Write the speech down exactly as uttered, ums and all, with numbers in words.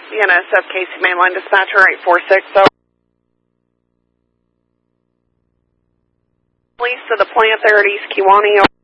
C N S F Casey Mainline Dispatcher eight four six zero. Police to the plant there at East Kewanee.